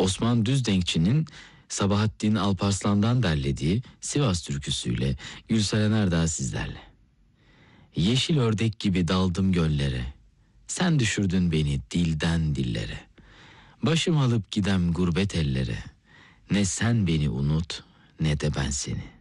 Osman Düzdenkçi'nin Sabahattin Alparslan'dan derlediği Sivas türküsüyle Gülseren Erdağ sizlerle. Yeşil ördek gibi daldım göllere, sen düşürdün beni dilden dillere. Başım alıp gidem gurbet ellere, ne sen beni unut ne de ben seni.